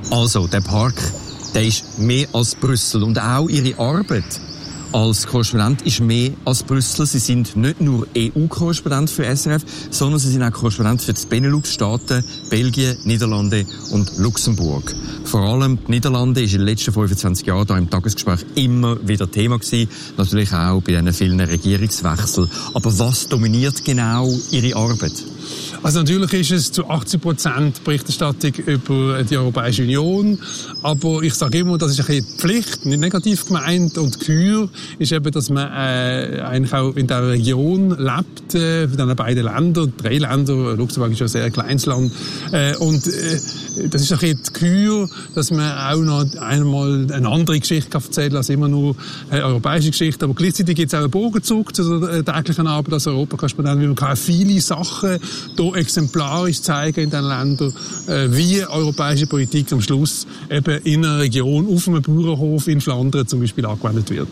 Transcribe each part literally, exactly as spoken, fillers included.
Also, der Park, der ist mehr als Brüssel. Und auch ihre Arbeit als Korrespondent ist mehr als Brüssel. Sie sind nicht nur E U-Korrespondent für S R F, sondern sie sind auch Korrespondent für die Benelux-Staaten, Belgien, Niederlande und Luxemburg. Vor allem die Niederlande ist in den letzten fünfundzwanzig Jahren da im Tagesgespräch immer wieder Thema gewesen. Natürlich auch bei diesen vielen Regierungswechseln. Aber was dominiert genau Ihre Arbeit? Also natürlich ist es zu achtzig Prozent Berichterstattung über die Europäische Union, aber ich sage immer, das ist ein bisschen Pflicht, nicht negativ gemeint, und die Kür ist eben, dass man äh, eigentlich auch in der Region lebt, äh, in den beiden Ländern, drei Länder, Luxemburg ist ja ein sehr kleines Land, äh, und äh, das ist ein bisschen die Kür, dass man auch noch einmal eine andere Geschichte kann erzählen kann, als immer nur eine europäische Geschichte, aber gleichzeitig gibt es auch einen Bogenzug zu der täglichen Arbeit als Europakorrespondent, wie man kann viele Sachen hier exemplarisch zeigen in den Ländern, äh, wie europäische Politik am Schluss eben in einer Region, auf einem Bauernhof in Flandern zum Beispiel angewendet wird.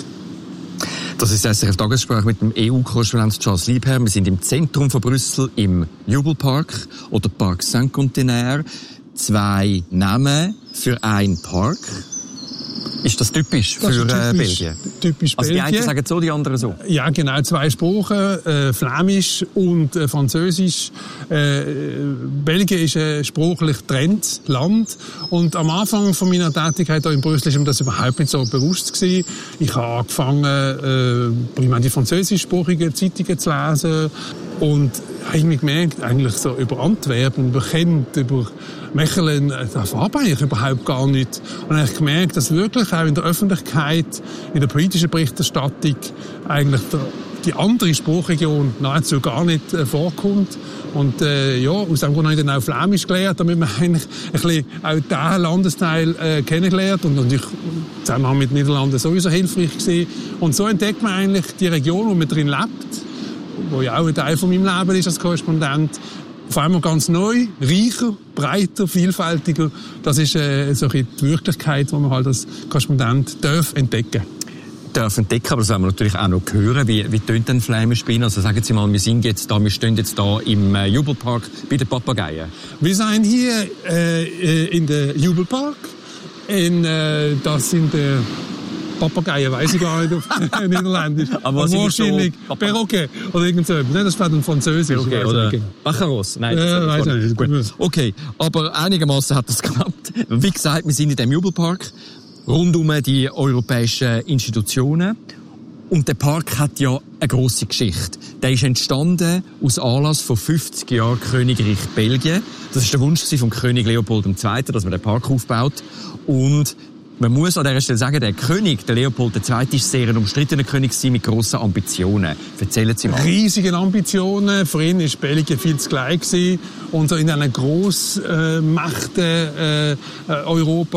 Das ist S R F Tagesgespräch mit dem E U-Korrespondent Charles Liebherr. Wir sind im Zentrum von Brüssel im Jubelpark oder Parc Saint-Contenaire. Zwei Namen für einen Park. Ist das typisch das für ist typisch, äh, Belgien? Typisch also Belgien. Die einen sagen so, die anderen so? Ja, genau. Zwei Sprachen, äh, Flämisch und äh, Französisch. Äh, Belgien ist ein sprachlich getrenntes Land. Und am Anfang von meiner Tätigkeit hier in Brüssel ist mir das überhaupt nicht so bewusst gewesen. Ich habe angefangen, äh, primär die französischsprachigen Zeitungen zu lesen. Und habe ich mir gemerkt, eigentlich so über Antwerpen, über Kent, über Mechelen, das verarbeite ich überhaupt gar nicht. Und dann habe ich gemerkt, dass wirklich auch in der Öffentlichkeit, in der politischen Berichterstattung eigentlich der, die andere Sprachregion nahezu gar nicht äh, vorkommt. Und äh, ja, aus dem Grund habe ich dann auch Flämisch gelernt, damit man eigentlich ein bisschen auch diesen Landesteil äh, kennengelernt. Und natürlich zusammen mit den Niederlanden sowieso hilfreich gewesen. Und so entdeckt man eigentlich die Region, wo man drin lebt, wo ja auch ein Teil von meinem Leben ist als Korrespondent, auf einmal ganz neu, reicher, breiter, vielfältiger. Das ist äh, so die Wirklichkeit, die man halt als Korrespondent darf entdecken darf entdecken, aber das wollen wir natürlich auch noch hören. Wie, wie tönt denn Flämisch bei Ihnen? Also sagen Sie mal, wir sind jetzt da, wir stehen jetzt da im äh, Jubelpark bei den Papageien. Wir sind hier äh, in der Jubelpark. In, äh, das sind äh, Papageien, weiss ich gar nicht auf Niederländisch. Aber, aber wahrscheinlich so Perroquet oder irgend so. Nein, das ist ein Französisch. Okay, oder Bacharos. Nein, das äh, weiß ich nicht. Gut. Okay, aber einigermaßen hat das geklappt. Wie gesagt, wir sind in dem Jubelpark, rund um die europäischen Institutionen. Und der Park hat ja eine grosse Geschichte. Der ist entstanden aus Anlass von fünfzig Jahren Königreich Belgien. Das war der Wunsch von König Leopold der Zweite., dass man den Park aufbaut. Und man muss an dieser Stelle sagen, der König, der Leopold der Zweite., ist sehr ein umstrittener König mit grossen Ambitionen. Erzählen Sie mal. Riesigen Ambitionen. Für ihn war Belgien viel zu klein gewesen. Und so in einer Grossmächte äh, äh, Europa